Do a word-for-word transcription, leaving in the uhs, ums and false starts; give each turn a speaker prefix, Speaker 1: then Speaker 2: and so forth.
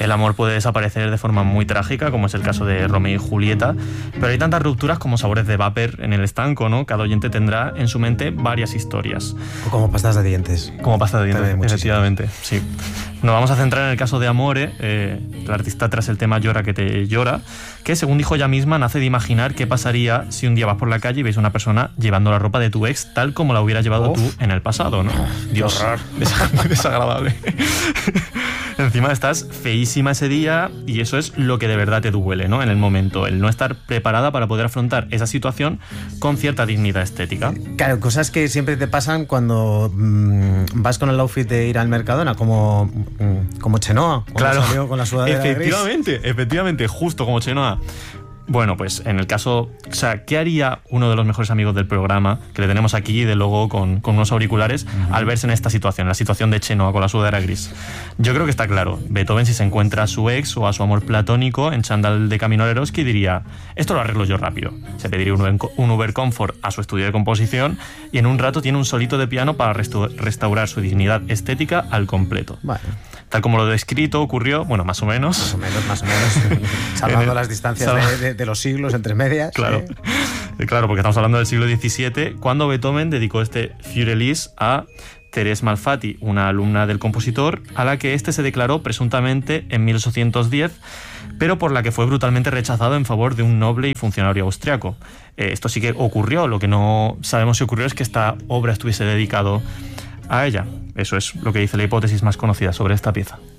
Speaker 1: El amor puede desaparecer de forma muy trágica, como es el caso de Romeo y Julieta, pero hay tantas rupturas como sabores de vapor en el estanco, ¿no? Cada oyente tendrá en su mente varias historias.
Speaker 2: O como pastas de dientes.
Speaker 1: Como pasta de dientes,
Speaker 2: También
Speaker 1: efectivamente, sí. Nos vamos a centrar en el caso de Amore, eh, el artista tras el tema Llora que te llora, que según dijo ella misma, nace de imaginar qué pasaría si un día vas por la calle y ves a una persona llevando la ropa de tu ex tal como la hubieras llevado
Speaker 2: Uf.
Speaker 1: tú en el pasado, ¿no? Dios, des- desagradable. Encima estás feísima ese día y eso es lo que de verdad te duele, ¿no? En el momento, el no estar preparada para poder afrontar esa situación con cierta dignidad estética.
Speaker 2: Claro, cosas que siempre te pasan cuando mmm, vas con el outfit de ir al Mercadona, como, mmm, como Chenoa, cuando
Speaker 1: Claro,
Speaker 2: salió con la sudadera gris.
Speaker 1: efectivamente, efectivamente, justo como Chenoa. Bueno, pues en el caso, o sea, ¿qué haría uno de los mejores amigos del programa, que le tenemos aquí de luego con, con unos auriculares, uh-huh. al verse en esta situación, la situación de Chenoa con la sudadera gris? Yo creo que está claro. Beethoven, si se encuentra a su ex o a su amor platónico en chándal de Camino al Eroski, diría, esto lo arreglo yo rápido. Se pediría un Uber, un Uber Comfort a su estudio de composición y en un rato tiene un solito de piano para restu- restaurar su dignidad estética al completo.
Speaker 2: Vale.
Speaker 1: Tal como lo descrito ocurrió, bueno, más o menos.
Speaker 2: Más o menos, más o menos. Salvando las distancias de, de, de los siglos entre medias.
Speaker 1: Claro,
Speaker 2: ¿eh?
Speaker 1: Claro, porque estamos hablando del siglo diecisiete, cuando Beethoven dedicó este Fürelys a Thérèse Malfatti, una alumna del compositor, a la que éste se declaró presuntamente en mil ochocientos diez, pero por la que fue brutalmente rechazado en favor de un noble y funcionario austriaco. Eh, esto sí que ocurrió, lo que no sabemos si ocurrió es que esta obra estuviese dedicado a ella. Eso es lo que dice la hipótesis más conocida sobre esta pieza.